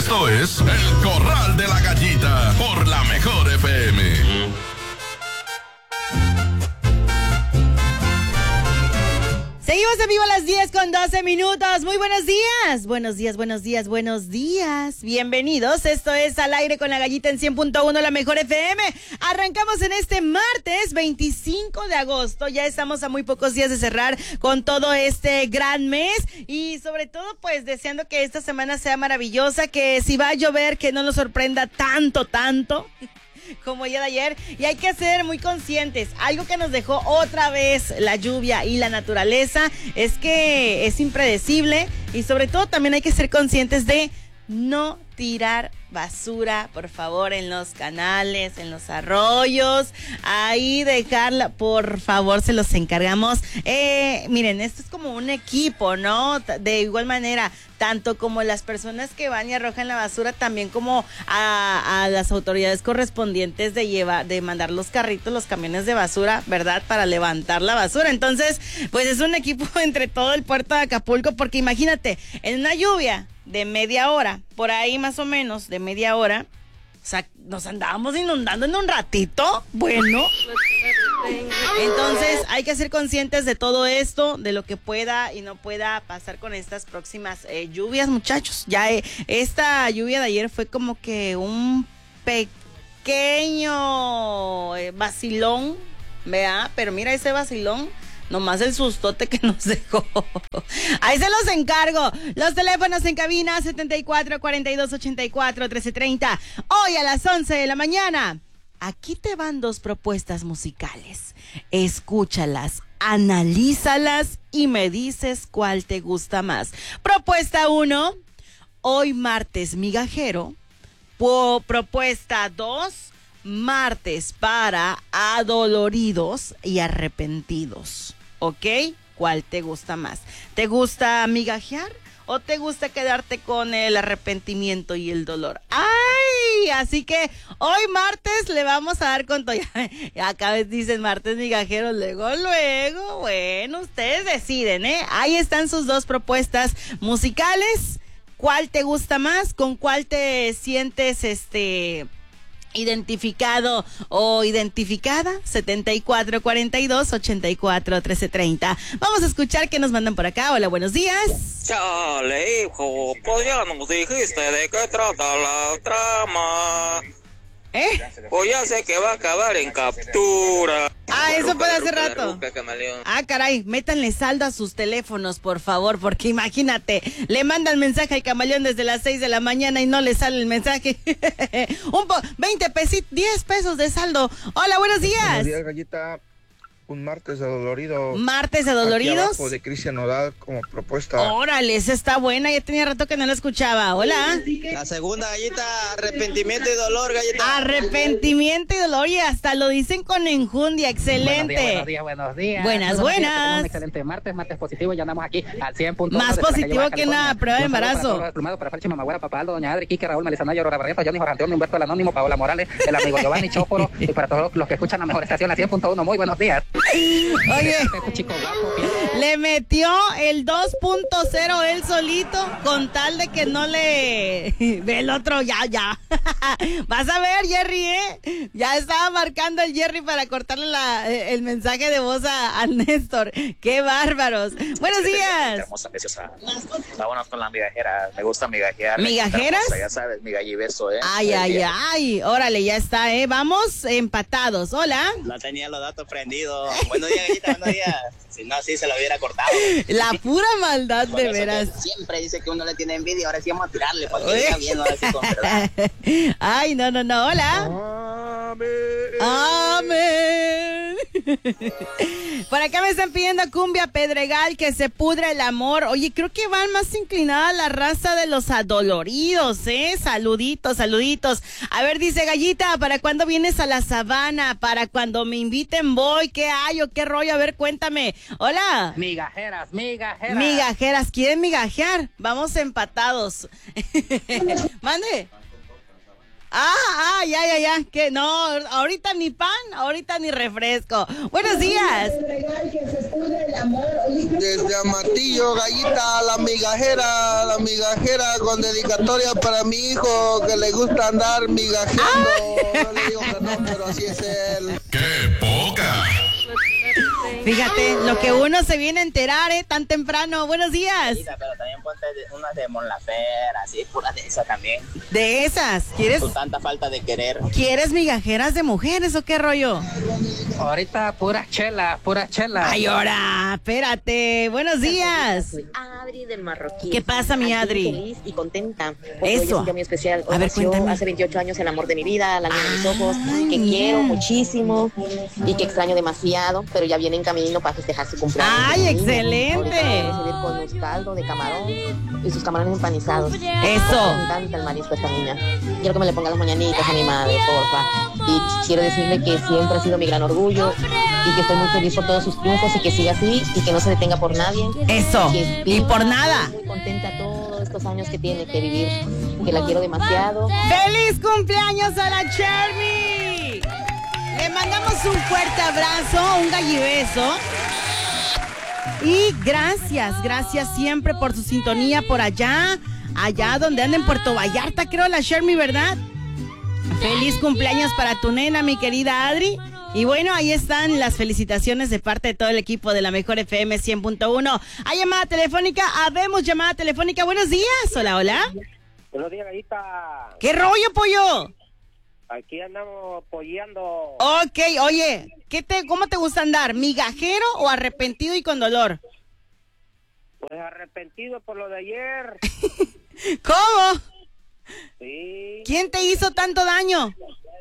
Esto es El Corral de la Gallita por la Mejor FM. Seguimos en vivo a las 10:12. Muy buenos días. Buenos días, buenos días, buenos días. Bienvenidos. Esto es Al Aire con la Gallita en 100.1 La Mejor FM. Arrancamos en este martes 25 de agosto. Ya estamos a muy pocos días de cerrar con todo este gran mes. Y sobre todo, pues, deseando que esta semana sea maravillosa. Que si va a llover, que no nos sorprenda tanto como el día de ayer, y hay que ser muy conscientes. Algo que nos dejó otra vez la lluvia y la naturaleza es que es impredecible, y sobre todo también hay que ser conscientes de no tirar basura, por favor, en los canales, en los arroyos, ahí dejarla, por favor, se los encargamos. Miren, esto es como un equipo, ¿no? De igual manera, tanto como las personas que van y arrojan la basura, también como a las autoridades correspondientes de mandar los carritos, los camiones de basura, ¿verdad? Para levantar la basura. Entonces, pues es un equipo entre todo el puerto de Acapulco, porque imagínate, en una lluvia de media hora, por ahí más o menos, de media hora, o sea, nos andábamos inundando en un ratito. Bueno, entonces hay que ser conscientes de todo esto, de lo que pueda y no pueda pasar con estas próximas lluvias, muchachos. Ya esta lluvia de ayer fue como que un pequeño vacilón, ¿verdad? Pero mira ese vacilón, nomás el sustote que nos dejó. Ahí se los encargo. Los teléfonos en cabina 74 42 84 1330. Hoy a las 11 de la mañana. Aquí te van 2 propuestas musicales. Escúchalas, analízalas y me dices cuál te gusta más. Propuesta 1, hoy martes migajero. Propuesta 2, martes para adoloridos y arrepentidos. ¿Ok? ¿Cuál te gusta más? ¿Te gusta migajear o te gusta quedarte con el arrepentimiento y el dolor? ¡Ay! Así que hoy martes le vamos a dar con todo. Acá dicen martes migajeros, luego. Bueno, ustedes deciden, ¿eh? Ahí están sus 2 propuestas musicales. ¿Cuál te gusta más? ¿Con cuál te sientes identificado o identificada? 74 42 84 1330. Vamos a escuchar qué nos mandan por acá. Hola, buenos días. Chale, hijo, pues ya nos dijiste de qué trata la trama. Pues ya sé que va a acabar en captura. Eso fue hace rato. Caray, métanle saldo a sus teléfonos, por favor, porque imagínate, le mandan mensaje al Camaleón desde las 6 de la mañana y no le sale el mensaje. 20 pesitos, 10 pesos de saldo. Hola, buenos días. Buenos días, Gallita. Un martes adolorido. ¿Martes adoloridos? Aquí abajo de Cristian Nodal como propuesta. Órale, esa está buena, ya tenía rato que no la escuchaba. Hola. La segunda, Gallita, arrepentimiento y dolor, Gallita. Arrepentimiento y dolor, y hasta lo dicen con enjundia. Excelente. Buenos días. Buenas. Un excelente martes positivo, ya andamos aquí al 100.1. Más positivo que una prueba de embarazo. Para Felchi, Mamagüera, Papá Aldo, Doña Adri, Quique, Raúl, Melisana, Aurora Barrientos, Johnny, Jorge Antonio, Humberto, el Anónimo, Paola Morales, el amigo Giovanni Chóforo, y para todos los que escuchan la mejor estación, la 100.1. Muy buenos días. Oye, le metió el 2.0 él solito con tal de que no le ve el otro. Ya. Vas a ver, Jerry, ya estaba marcando el Jerry para cortarle el mensaje de voz a Néstor. ¡Qué bárbaros! Buenos días. Hermosa, preciosa. Vámonos con la migajera. Me gusta migajear. ¿Migajeras? Ya sabes, migallibeso, Ay. Órale, ya está, Vamos empatados. Hola. La tenía los datos prendidos. Buenos días, Gallita, buenos días. Si no, así se lo hubiera cortado. La pura maldad, por de veras. Siempre dice que uno le tiene envidia. Ahora sí vamos a tirarle para que diga bien, ahora sí con verdad. Ay, no. Hola. Amén. Por acá me están pidiendo cumbia Pedregal, que se pudra el amor. Oye, creo que van más inclinada a la raza de los adoloridos, Saluditos. A ver, dice Gallita, ¿para cuándo vienes a la sabana? Para cuando me inviten voy. ¿Qué hay o qué rollo? A ver, cuéntame. Hola. Migajeras. ¿Quieren migajear? Vamos empatados. Mande. Ya. Que no, ahorita ni pan, ahorita ni refresco. Buenos días. Desde Amatillo, Gallita, la migajera con dedicatoria para mi hijo que le gusta andar migajeando. No le digo que no, pero así es él. ¡Qué poca! Fíjate, lo que uno se viene a enterar, tan temprano. Buenos días. Pero también ponte unas de Mon Laferte, así, puras de esas también. De esas, ¿quieres? Con tanta falta de querer. ¿Quieres migajeras de mujeres o qué rollo? Ahorita pura chela. Ay, ahora, espérate. Buenos días. Soy Adri del Marroquí. ¿Qué pasa, mi Adri? Feliz y contenta. Porque Eso. hoy es un día muy especial. Hoy A ver, nació cuéntame. hace 28 años el amor de mi vida, la niña de mis ojos, que mira. quiero muchísimo y que extraño demasiado, pero ya viene en camino para festejar su cumpleaños. ¡Ay, de mi niña. excelente! Ahorita vamos a recibir con un caldo de camarón y sus camarones empanizados. Eso. Me encanta el marisco a esta niña. Quiero que me le ponga las mañanitas a mi madre, porfa. Y quiero decirle que siempre ha sido mi gran orgullo y que estoy muy feliz por todos sus triunfos y que siga así y que no se detenga por nadie. Eso. Que Y por nada. Muy contenta todos estos años que tiene que vivir, que la quiero demasiado. ¡Feliz cumpleaños a la Chermy! Le mandamos un fuerte abrazo, un gallibeso. Y gracias siempre por su sintonía por allá donde anda en Puerto Vallarta, creo, la Chermy, ¿verdad? Feliz cumpleaños para tu nena, mi querida Adri. Y bueno, ahí están las felicitaciones de parte de todo el equipo de la Mejor FM 100.1. Hay llamada telefónica, habemos llamada telefónica. Buenos días, hola. Buenos días, Gallita. ¿Qué rollo, pollo? Aquí andamos apoyando. Ok, oye, ¿cómo te gusta andar? ¿Migajero o arrepentido y con dolor? Pues arrepentido por lo de ayer. ¿Cómo? Sí. ¿Quién te hizo tanto daño?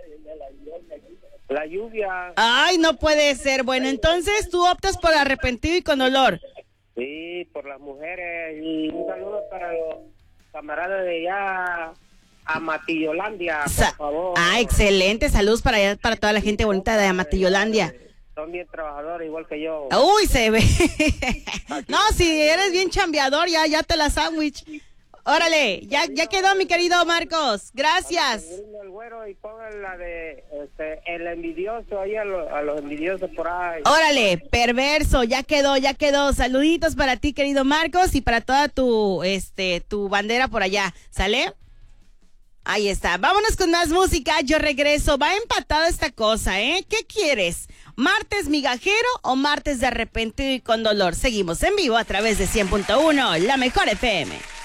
La lluvia. Ay, no puede ser. Bueno, entonces tú optas por arrepentido y con dolor. Sí, por las mujeres. Y un saludo para los camaradas de allá, Amatillolandia, por favor. Excelente. Saludos para allá, para toda la gente bonita de Amatillolandia. Son bien trabajadores, igual que yo. Uy, se ve. No, si eres bien chambeador, ya te la sándwich. Órale, ya quedó, mi querido Marcos. Gracias. El güero y pongan la de el envidioso ahí a los envidiosos por ahí. Órale, perverso, ya quedó. Saluditos para ti, querido Marcos, y para toda tu bandera por allá. ¿Sale? Ahí está. Vámonos con más música. Yo regreso. Va empatada esta cosa, ¿eh? ¿Qué quieres? ¿Martes migajero o martes de arrepentido y con dolor? Seguimos en vivo a través de 100.1, la Mejor FM.